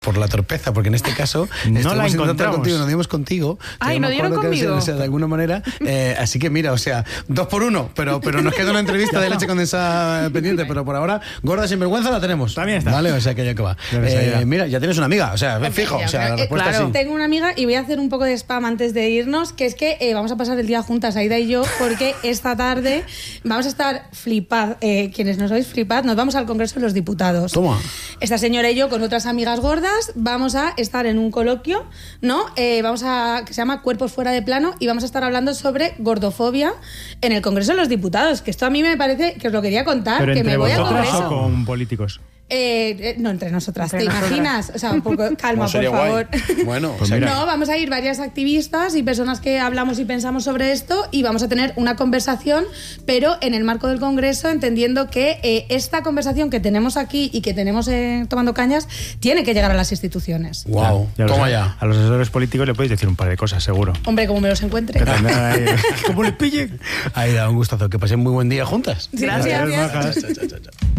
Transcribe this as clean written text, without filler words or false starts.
por la torpeza, porque en este caso no la encontramos contigo, nos dimos contigo. Ay, ¿no dieron conmigo? O sea, de alguna manera. Así que mira, o sea, 2 por 1, pero nos queda una entrevista de leche condensada pendiente, pero por ahora, gorda sin vergüenza la tenemos. También está. Vale, o sea que ya que va. Mira, ya tienes una amiga, o sea, fijo, o sea, la respuesta claro. sí. Tengo una amiga y voy a hacer un poco de spam antes de irnos, que es que vamos a pasar el día juntas, Aida y yo, porque esta tarde vamos a estar flipad, quienes nos oís flipad, nos vamos al Congreso de los Diputados. Toma. Esta señora y yo con otras amigas gordas vamos a estar en un coloquio, ¿no? Que se llama Cuerpos fuera de plano, y vamos a estar hablando sobre gordofobia en el Congreso de los Diputados, que esto a mí me parece que os lo quería contar. ¿Pero que entre me voy al vosotras Congreso o con políticos? No, entre nosotras, ¿te imaginas? O sea, un poco calma, No, sería por favor. guay. Bueno, pues mira. No, vamos a ir varias activistas y personas que hablamos y pensamos sobre esto, y vamos a tener una conversación, pero en el marco del Congreso, entendiendo que esta conversación que tenemos aquí y que tenemos tomando cañas tiene que llegar a las instituciones. Wow, toma ya. A los asesores políticos le podéis decir un par de cosas, seguro. Hombre, como me los encuentre. Que tendrán ahí- ¿Cómo le pille? Aida, un gustazo, que pasen muy buen día juntas. Gracias. Gracias, majas. Chao, chao, chao, chao.